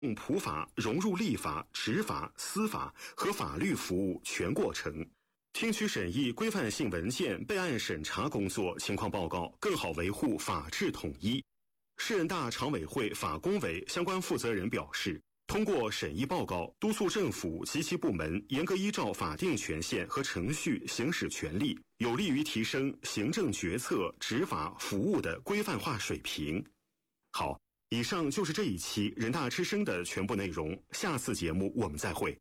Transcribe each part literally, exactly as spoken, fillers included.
普法融入立法、执法、司法和法律服务全过程，听取审议规范性文件备案审查工作情况报告，更好维护法治统一。市人大常委会法工委相关负责人表示，通过审议报告，督促政府及其部门严格依照法定权限和程序行使权力，有利于提升行政决策、执法服务的规范化水平。好，以上就是这一期人大之声的全部内容，下次节目我们再会。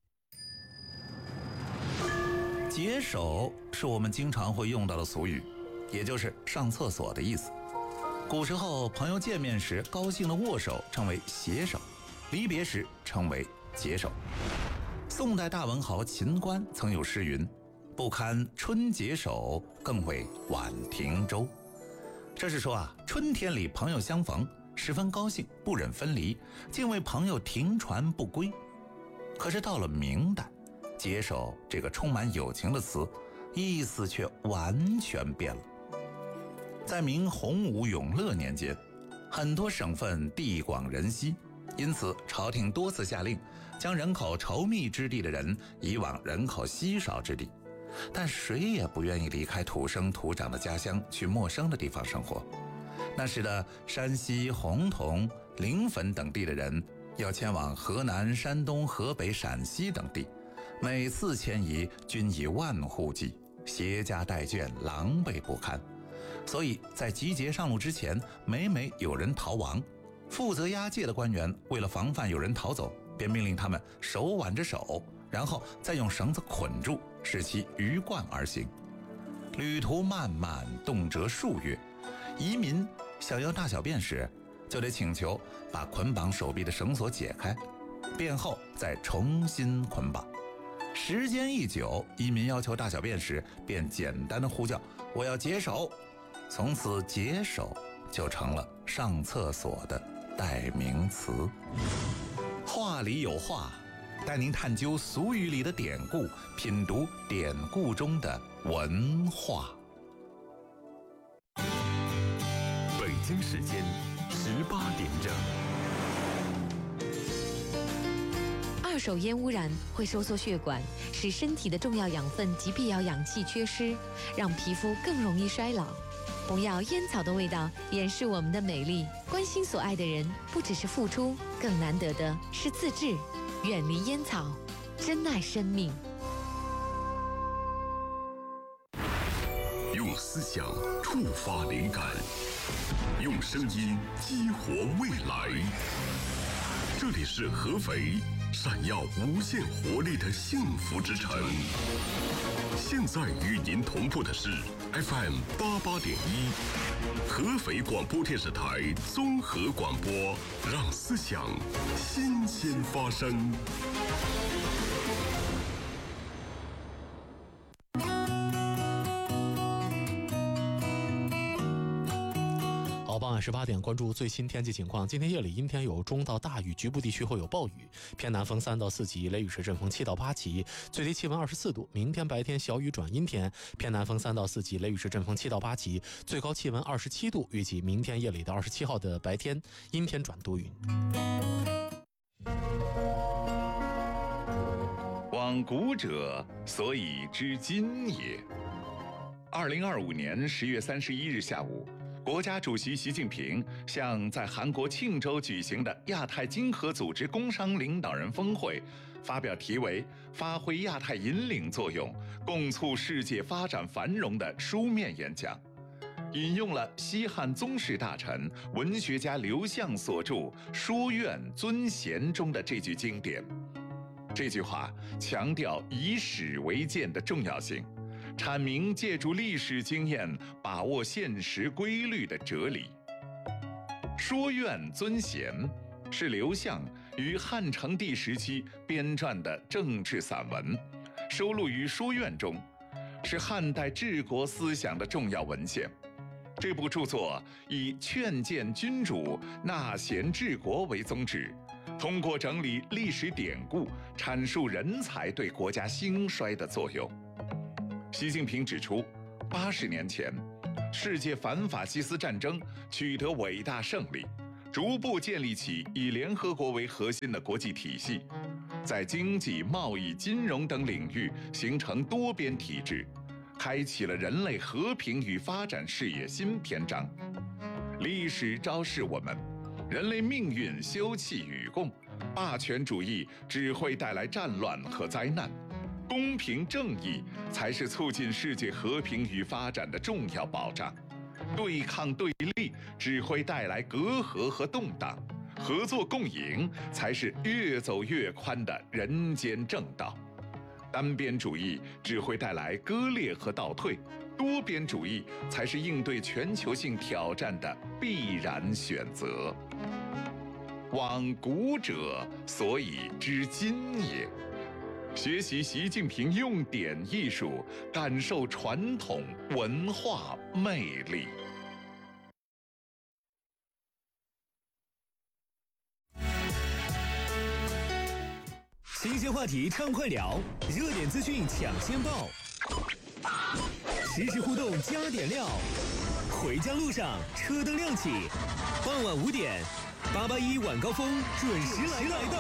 解手是我们经常会用到的俗语，也就是上厕所的意思。古时候朋友见面时高兴的握手称为携手，离别时称为解手。宋代大文豪秦观曾有诗云：不堪春解手，更会晚停舟。这是说啊，春天里朋友相逢，十分高兴，不忍分离，竟为朋友停船不归。可是到了明代，解手这个充满友情的词，意思却完全变了。在明洪武永乐年间，很多省份地广人稀，因此朝廷多次下令将人口稠密之地的人移往人口稀少之地，但谁也不愿意离开土生土长的家乡去陌生的地方生活。那时的山西、洪洞、临汾等地的人要迁往河南、山东、河北、陕西等地，每次迁移均以万户计，携家带眷，狼狈不堪。所以在集结上路之前，每每有人逃亡，负责押解的官员为了防范有人逃走，便命令他们手挽着手，然后再用绳子捆住，使其鱼贯而行。旅途漫漫，动辄数月，移民想要大小便时，就得请求把捆绑手臂的绳索解开，便后再重新捆绑。时间一久，移民要求大小便时，便简单的呼叫我要解手，从此解手就成了上厕所的代名词。话里有话，带您探究俗语里的典故，品读典故中的文化。 北京时间十八点整。 二手烟污染会收缩血管，使身体的重要养分及必要氧气缺失，让皮肤更容易衰老。不要烟草的味道掩饰我们的美丽。关心所爱的人，不只是付出，更难得的是自制。远离烟草，珍爱生命。 用思想触发灵感，用声音激活未来。这里是合肥，闪耀无限活力的幸福之城。现在与您同步的是 F M 八八点一，合肥广播电视台综合广播，让思想新鲜发生。 好，傍晚十八点，关注最新天气情况。今天夜里阴天有中到大雨，局部地区会有暴雨，偏南风三到四级，雷雨时阵风七到八级，最低气温二十四度。明天白天小雨转阴天，偏南风三到四级，雷雨时阵风七到八级，最高气温二十七度。预计明天夜里到二十七号的白天阴天转多云。 往古者，所以知今也。二零二五年十月三十一日下午，国家主席习近平向在韩国庆州举行的亚太经合组织工商领导人峰会发表题为“发挥亚太引领作用，共促世界发展繁荣”的书面演讲，引用了西汉宗室大臣、文学家刘向所著《书院尊贤》中的这句经典。这句话强调以史为鉴的重要性，阐明借助历史经验把握现实规律的哲理。说院尊贤是刘向于汉成帝时期编撰的政治散文，收录于《书院》中，是汉代治国思想的重要文献。这部著作以劝谏君主、纳贤治国为宗旨，通过整理历史典故，阐述人才对国家兴衰的作用。习近平指出，八十年前，世界反法西斯战争取得伟大胜利， 逐步建立起以联合国为核心的国际体系，在经济、贸易、金融等领域形成多边体制，开启了人类和平与发展事业新篇章。历史昭示我们，人类命运休戚与共，霸权主义只会带来战乱和灾难，公平正义才是促进世界和平与发展的重要保障。对抗对立只会带来隔阂和动荡，合作共赢才是越走越宽的人间正道。单边主义只会带来割裂和倒退，多边主义才是应对全球性挑战的必然选择。往古者，所以知今也。学习习近平用典艺术，感受传统文化魅力。 新鲜话题畅快聊，热点资讯抢先报，实时互动加点料。回家路上车灯亮起，傍晚五点，八八一晚高峰准时来到。